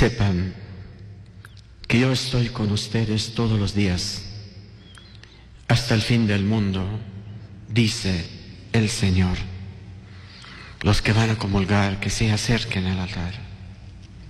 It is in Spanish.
sepan que yo estoy con ustedes todos los días, hasta el fin del mundo, dice el Señor. Los que van a comulgar, que se acerquen al altar.